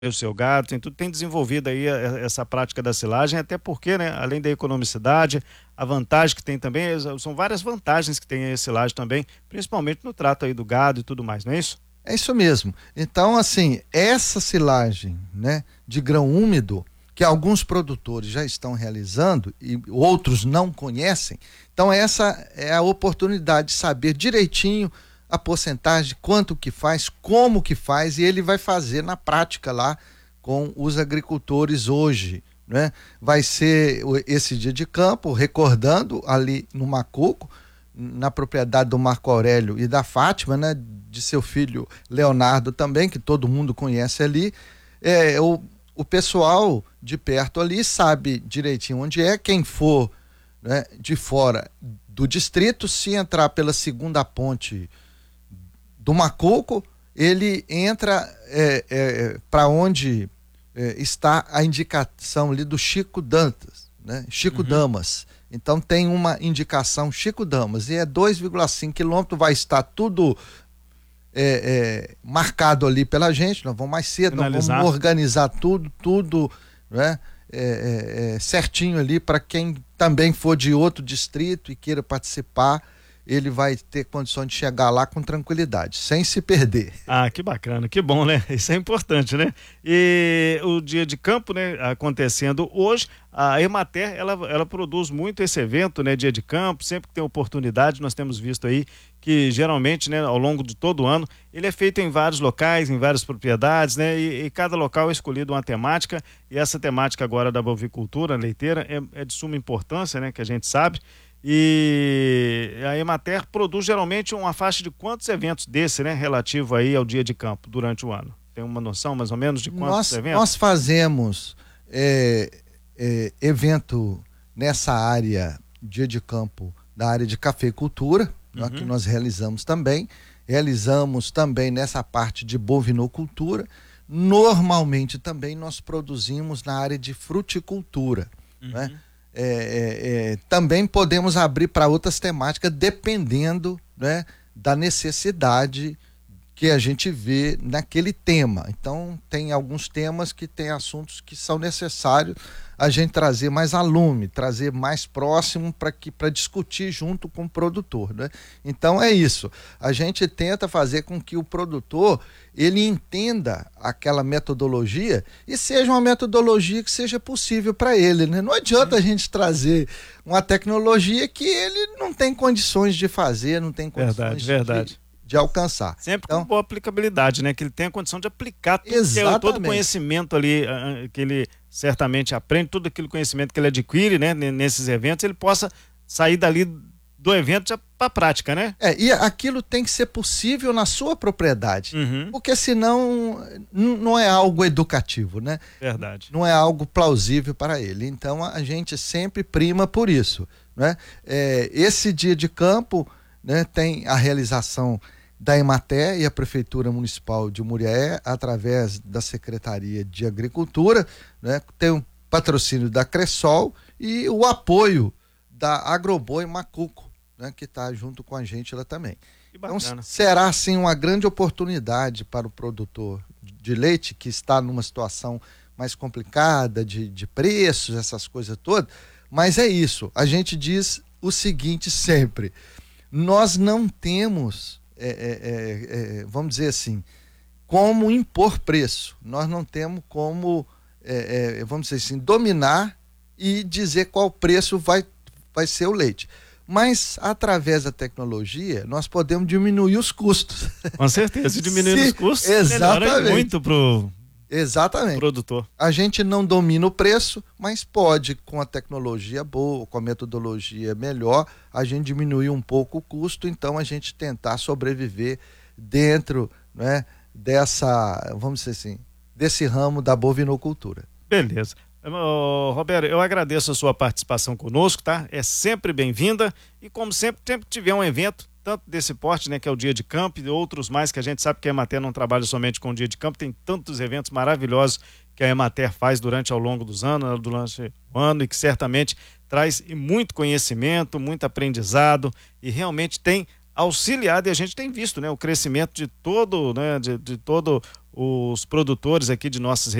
o seu gado, tem tudo, tem desenvolvido aí essa prática da silagem, até porque, né, além da economicidade, a vantagem que tem também, são várias vantagens que tem a silagem também, principalmente no trato aí do gado e tudo mais, não é isso? É isso mesmo. Então, assim, essa silagem, né, de grão úmido, que alguns produtores já estão realizando e outros não conhecem, então essa é a oportunidade de saber direitinho a porcentagem, quanto que faz, como que faz, e ele vai fazer na prática lá com os agricultores hoje, né? Vai ser esse dia de campo, recordando ali no Macuco, na propriedade do Marco Aurélio e da Fátima, né? De seu filho Leonardo também, que todo mundo conhece ali. O pessoal de perto ali sabe direitinho onde é, quem for, né, de fora do distrito, se entrar pela segunda ponte do Macuco, ele entra para onde está a indicação ali do Chico Dantas, né? Chico Damas. Então tem uma indicação Chico Damas e é 2,5 quilômetros, vai estar tudo marcado ali pela gente. Nós vamos mais cedo, nós vamos Finalizar. organizar tudo, né? Certinho ali para quem também for de outro distrito e queira participar, ele vai ter condições de chegar lá com tranquilidade, sem se perder. Ah, que bacana, que bom, né? Isso é importante, né? E o dia de campo, né, acontecendo hoje, a Emater, ela produz muito esse evento, né, dia de campo, sempre que tem oportunidade, nós temos visto aí que geralmente, né, ao longo de todo o ano, ele é feito em vários locais, em várias propriedades, né, e cada local é escolhido uma temática, e essa temática agora da bovicultura leiteira é de suma importância, né, que a gente sabe. E a Emater produz geralmente uma faixa de quantos eventos desse, né, relativo aí ao dia de campo durante o ano? Tem uma noção mais ou menos de quantos Nós eventos? fazemos evento nessa área, dia de campo, da área de cafeicultura, né, que nós realizamos também. Realizamos também nessa parte de bovinocultura. Normalmente também nós produzimos na área de fruticultura, né? Também podemos abrir para outras temáticas, dependendo, né, da necessidade que a gente vê naquele tema. Então, tem alguns temas que tem assuntos que são necessários a gente trazer mais a lume, trazer mais próximo para discutir junto com o produtor, né? Então é isso. A gente tenta fazer com que o produtor ele entenda aquela metodologia e seja uma metodologia que seja possível para ele, né? Não adianta a gente trazer uma tecnologia que ele não tem condições de fazer, não tem condições Verdade, verdade. de alcançar. Sempre com Então, boa aplicabilidade, né? Que ele tenha a condição de aplicar tudo todo o exatamente. conhecimento ali que ele certamente aprende, todo aquele conhecimento que ele adquire, né? Nesses eventos, ele possa sair dali do evento já para a prática, né? E aquilo tem que ser possível na sua propriedade, Uhum, porque senão não é algo educativo, né? verdade. Não é algo plausível para ele. Então a gente sempre prima por isso, né? Esse dia de campo, né, tem a realização da Emater e a Prefeitura Municipal de Muriaé, através da Secretaria de Agricultura, né? Tem o patrocínio da Cressol e o apoio da Agroboi Macuco, né, que está junto com a gente lá também. Que Então bacana. será assim uma grande oportunidade para o produtor de leite que está numa situação mais complicada de preços, essas coisas todas, mas é isso, a gente diz o seguinte sempre: nós não temos, vamos dizer assim, como impor preço, nós não temos como, vamos dizer assim, dominar e dizer qual preço vai ser o leite. Mas, através da tecnologia, nós podemos diminuir os custos. Com certeza, se diminuir os custos, melhora Exatamente. muito pro Exatamente. produtor. A gente não domina o preço, mas pode, com a tecnologia boa, com a metodologia melhor, a gente diminuir um pouco o custo, então a gente tentar sobreviver dentro, né, dessa, vamos dizer assim, desse ramo da bovinocultura. Beleza. Roberto, eu agradeço a sua participação conosco, tá? É sempre bem-vinda e como sempre que tiver um evento, tanto desse porte, né, que é o dia de campo e outros mais que a gente sabe que a Emater não trabalha somente com o dia de campo, tem tantos eventos maravilhosos que a Emater faz durante ao longo dos anos, durante o ano e que certamente traz muito conhecimento, muito aprendizado e realmente tem auxiliado e a gente tem visto, né, o crescimento de todo, né, de todo os produtores aqui de nossas